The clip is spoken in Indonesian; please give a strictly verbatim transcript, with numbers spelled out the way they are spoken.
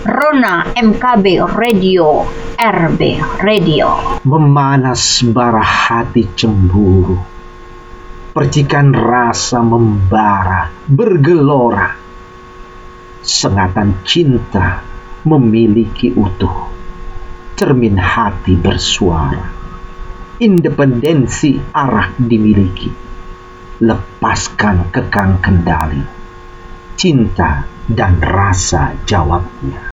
Rona M K B Radio, R B Radio. Memanas bara hati cemburu, percikan rasa membara bergelora, sengatan cinta memiliki utuh, cermin hati bersuara, independensi arah dimiliki, lepaskan kekang kendali, cinta dan rasa jawabnya.